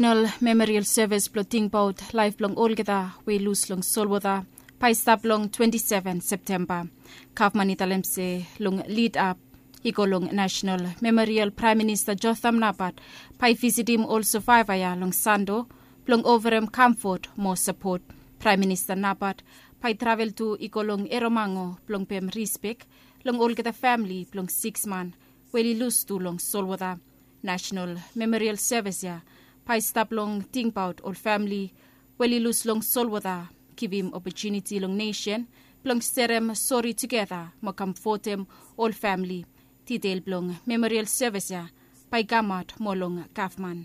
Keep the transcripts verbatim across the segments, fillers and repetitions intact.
National Memorial Service plotting bout life blong olgeda we lose long solwada pai stop long twenty-seven September. Kafmani talemse long lead up iko long National Memorial Prime Minister Jotham Napat pai visit him all survivor ya long sando blong overem comfort more support. Prime Minister Napat pai travel to iko long Eromango blong pem respect long olgeda family blong six man we lose to long solwada. National Memorial Service ya pai stop long think about all family well lose long solwada give him opportunity long nation blong serem sorry together mo comfort him all family detail blong Memorial Service ya pai gamat mo long Kaufman.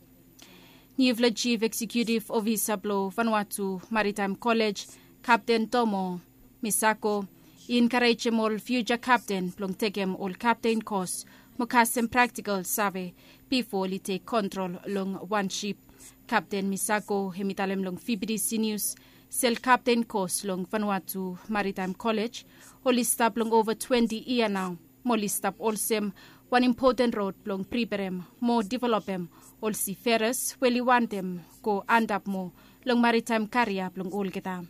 New Chief Executive Officer blo Vanuatu Maritime College Captain Tomo Misako encourage all future captain blong tekem all captain course Mokasem practical survey before li take control long one ship. Captain Misako hemitalem long F B D C News sel captain course long Vanuatu Maritime College. Holy stop long over twenty year now. Molly stop also one important road long preparem more develop them all seafarers well want them go end up more long maritime career long all geta.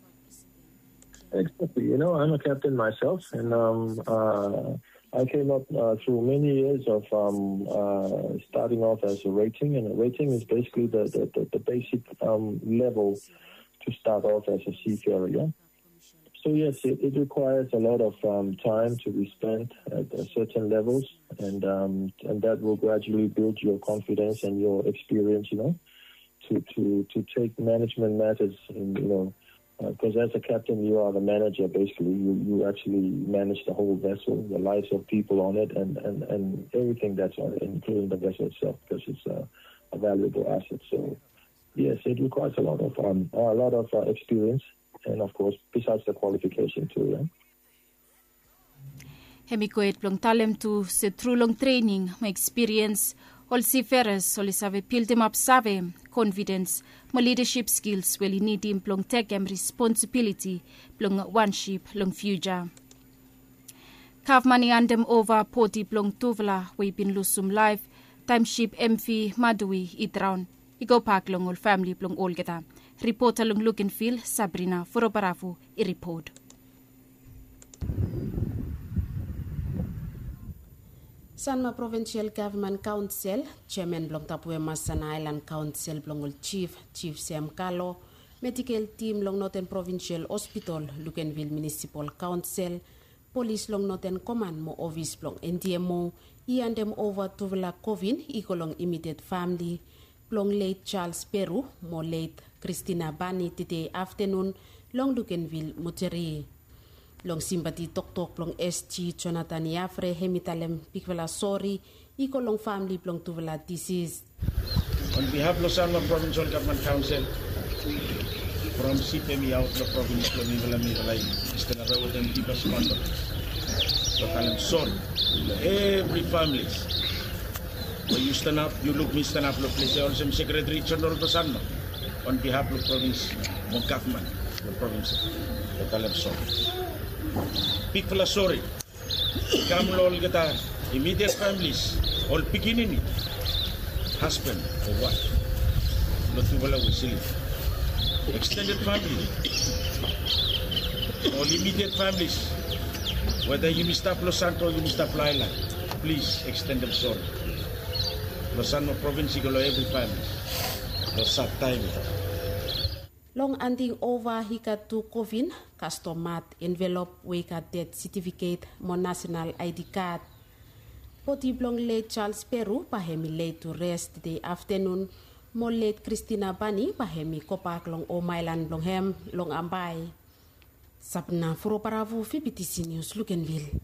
Exactly. You know, I'm a captain myself and um uh I came up uh, through many years of um, uh, starting off as a rating, and a rating is basically the, the, the, the basic um, level to start off as a seafarer. Yeah? So yes, it, it requires a lot of um, time to be spent at uh, certain levels, and um, and that will gradually build your confidence and your experience. You know, to to to take management matters in, you know. Because uh, as a captain, you are the manager, basically. You you actually manage the whole vessel, the lives of people on it, and, and, and everything that's on it, including the vessel itself, because it's a, a valuable asset. So, yes, it requires a lot of um, a lot of uh, experience, and of course, besides the qualification too. Yeah? Hemikoet long talem to se through long training, my experience. All seafarers all save build them up save confidence, more leadership skills will need him long take them responsibility long one ship long future. Kav money and them over poti long tuvla we been lose some life time ship M V Madui itrown. Igo park long all family long all geta. Reporter long look and feel Sabrina Forobarafu I report. Sanma Provincial Government Council, Chairman Blong Tapue Masana Island Council Blongol Chief, Chief Sam Kalo, Medical Team Long Northern Provincial Hospital, Lukenville Municipal Council, Police Long Northern Command Mo Office Blong N D M O, and them over to Villa Covin, Ecolong immediate family, Blong late Charles Peru, Mo late Christina Bani today afternoon, Long Lukenville Muteri. Long sympathy tok tok long S G Jonathan Yafre hemitalem pikvela sorry iko long family blong tuvela disease. On behalf of Sanma Provincial Government Council from C P M I out the province lo mivela mivelai istana rawat and tipas mando. Lokalem sorry every family. When you stand up, you look me stand up lo please also Secretary General to Sanma on behalf of province mo government the province lokalem sorry. People are sorry. Come all get our immediate families, all beginning husband or wife. Not to follow with extended family, all immediate families. Whether you Mister Los Santos or you Mister Laila, please extend them sorry. Los Santos province go every family. Los sad time. Long handing over hika to Covin, customat envelope weka death certificate mo national I D card. Poti blong late Charles Peru pahemi late to rest the afternoon. Mo late Christina Bani pahemi kopak long o mailan long hem long ambay. Sabna furo paravu F B T C News Lukenville.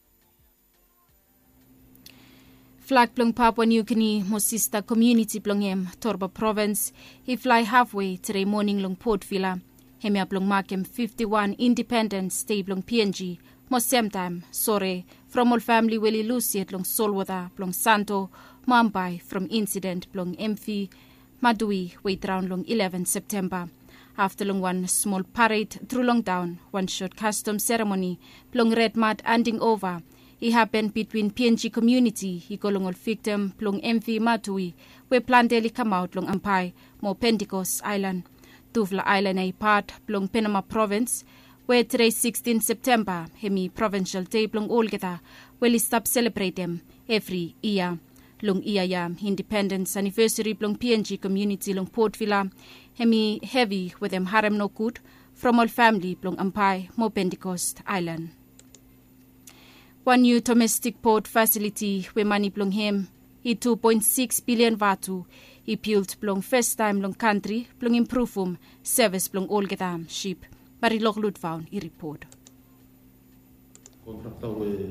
Flag plong Papua New Guinea mo sister community plongem Torba province he fly halfway today morning long Port Vila hemia plong makem fifty-one independent stay plong P N G mo same time sore from all family weli luciet long Solwada plong Santo Mambai from incident plong M V Madui wait round long eleventh September. After long one small parade through long down one short custom ceremony plong red mud handing over It happened between P N G community, ikolongol victim plong M V Matui, we planteli come out long Ampai, mo Pentecost Island. Tuvla Island ay part plong Panama province, where today sixteenth September, hemi provincial day plong Olgeta, will stop celebrate them every year. Long iya ya independence anniversary plong P N G community long Port Villa, hemi heavy with them harem no good, from all family plong Ampai, mo Pentecost Island. One new domestic port facility we money plong him, i two point six billion vatu, i built plong first time long country plong improve um service plong Olgetam ship. Marilog Ludvaun i report. Contracta we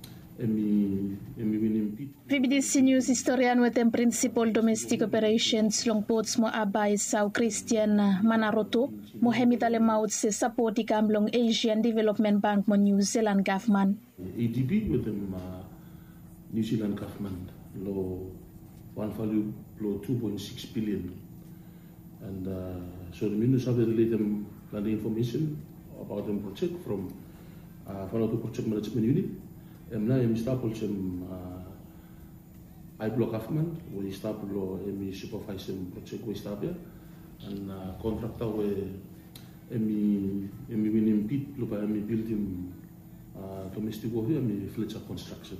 emi emi winimpi. V B D C News historian with them principal domestic operations long ports mo abay Sao Christian Manaroto mo hemitale maut se support ikam long Asian Development Bank mo New Zealand government. A D B with them uh, New Zealand government lo one value lo two point six billion, and uh, so the minister have relate them the information about the project from uh, one of the project management unit. And now we start with some uh, I block government. We start with the supervising project we start here, and uh, contractor we we we winning bid lo by we building uh, domestic over here we Fletcher construction,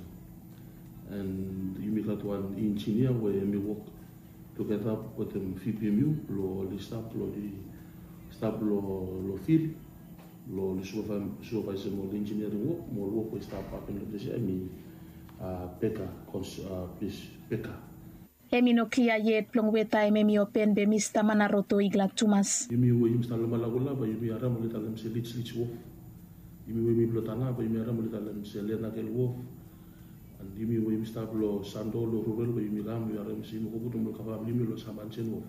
and you make that one engineer where we work together with them F P M U lo the staff lo the staff lo lo field lo le supervisor mo engineering work mo work we start up in the place emi uh Becca cons uh bis Becca emi no clear yet plong we time emi open be Mister Manaroto igla tumas emi we im stalla malagola ba emi ara mo le talam se lich lich wolf emi we mi blotana ba emi ara mo le talam se lena kel wolf and emi we im start lo sandolo rural ba emi ram we ara mo se mo ko butum lo kapa emi lo samanchen wolf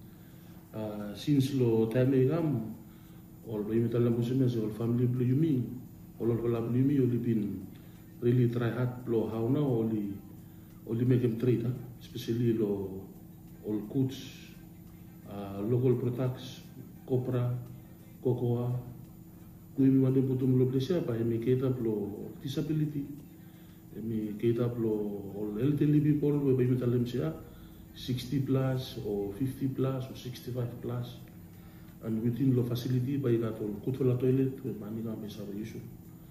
uh since lo time gam all the metal musicians, all family blue you mean, all of the blue me only been really try hard blow how now only only make them trade, huh? Especially lo all goods, uh, local products, copra, cocoa. We want to put them lo pleasure by me cater lo disability, me cater lo all elderly people we by metal them say sixty plus or fifty plus or sixty-five plus. And within the facility, by that all good for the toilet, we manage to make our issue.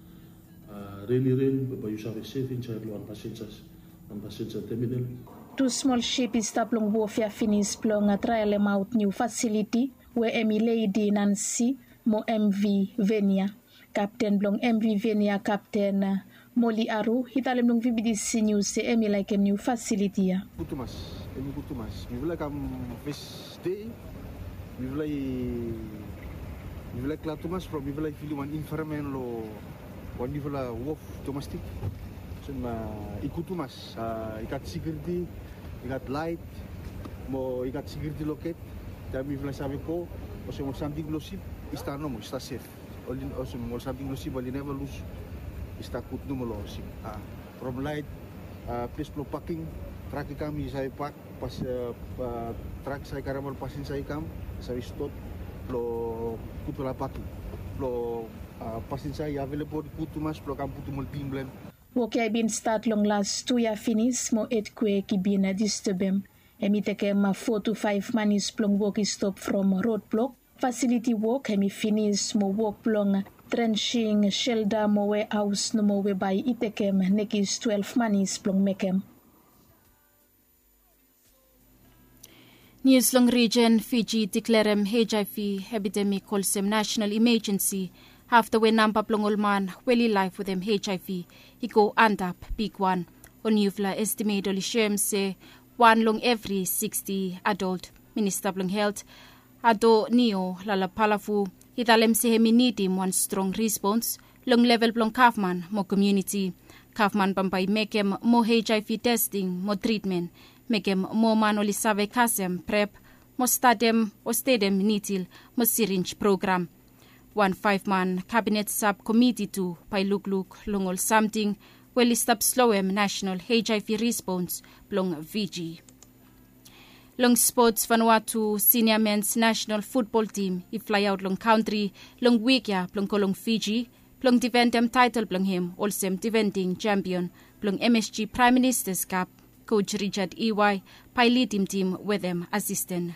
Rainy rain, by you have a safe inside one passengers and passenger terminal. Two small ship is taplong warfare finish plong a trial out new facility where Emi Lady Nancy mo M V Venia. Captain blong M V Venia Captain Molly Aru, hitalem long V B D C News se Emi like a new facility. Kutumas, Emi Kutumas. We will like am first day. We will like we will like Klatumas from we will like feel one environment lo one we will like wolf domestic. So ma ikutumas, ikat security, ikat light, mo ikat security locket. Tapi we will sabi ko, also mo something lo sip, ista no mo, ista safe. All in also mo something lo sip, all never lose. Ista kut no mo lo sip. Ah, from light, place lo parking, truck kami saya park pas truck saya karamol pasin saya kam. Sa stop lo kutula patu lo pasin saya available kutumas lo kam putumul timblen woke I been start long last two year finish mo eight kwe ki bin disturbem emi teke ma four to five manis plong work stop from road block facility work emi finish mo work plong trenching shelter mo warehouse no mo we by itekem nekis twelve manis plong mekem. News long region Fiji declare H I V epidemic calls him national emergency after when number plongolman welly life with him H I V he go end up big one on Yuvla estimate only shem say one long every sixty adult minister plong health ado neo lala palafu hitalem se hemi need him one strong response long level plong Kaufman mo community Kaufman pampai make him more H I V testing more treatment Megem mo manoli save kasem prep mo stadem o stadem nitil mo syringe program. One five-man cabinet subcommittee to pai look look longol something well stop slowem national H I V response plong V G. Long sports Vanuatu senior men's national football team i fly out long country long week ya plong kolong Fiji plong defendem title plong him, also defending champion plong M S G Prime Minister's Cup, Coach Richard E Y, pilot team team with them assistant